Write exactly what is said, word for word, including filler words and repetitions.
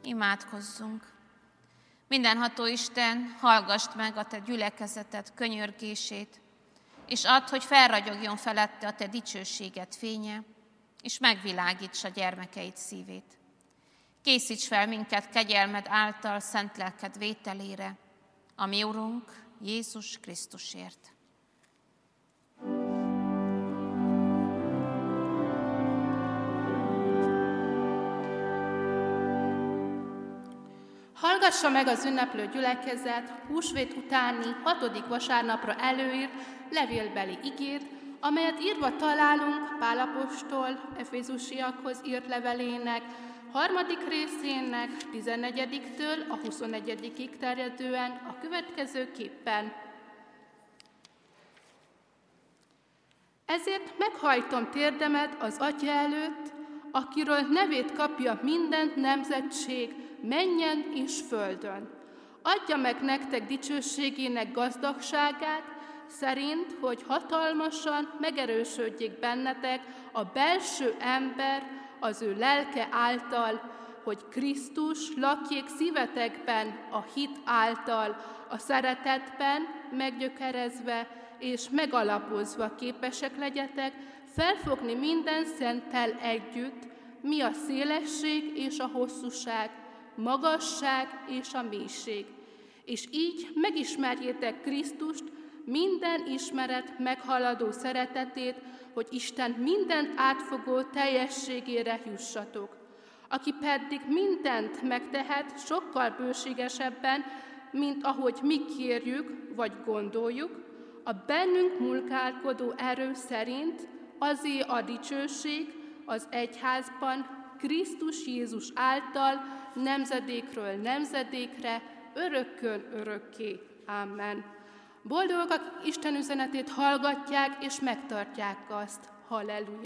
Imádkozzunk! Mindenható Isten, hallgassd meg a te gyülekezeted könyörgését, és add, hogy felragyogjon felette a te dicsőséged fénye, és megvilágíts a gyermekeid szívét. Készíts fel minket kegyelmed által szent lelked vételére, a mi Urunk Jézus Krisztusért. Hallgassa meg az ünneplő gyülekezet húsvét utáni hatodik vasárnapra előírt levélbeli igét, amelyet írva találunk Pál apostol Efézusiakhoz írt levelének harmadik részének tizennegyediktől a huszonegyedikig terjedően a következőképpen. Ezért meghajtom térdemet az Atya előtt, akiről nevét kapja minden nemzetség, mennyen és földön. Adja meg nektek dicsőségének gazdagságát, szerint, hogy hatalmasan megerősödjék bennetek a belső ember az ő lelke által, hogy Krisztus lakjék szívetekben a hit által, a szeretetben meggyökerezve és megalapozva képesek legyetek felfogni minden szenttel együtt, mi a szélesség és a hosszúság, magasság és a mélység, és így megismerjétek Krisztust, minden ismeret meghaladó szeretetét, hogy Isten mindent átfogó teljességére jussatok, aki pedig mindent megtehet sokkal bőségesebben, mint ahogy mi kérjük vagy gondoljuk, a bennünk munkálkodó erő szerint azé a dicsőség az egyházban, Krisztus Jézus által nemzedékről nemzedékre, örökkön örökké. Amen. Boldogok, akik Isten üzenetét hallgatják és megtartják azt. Halleluja!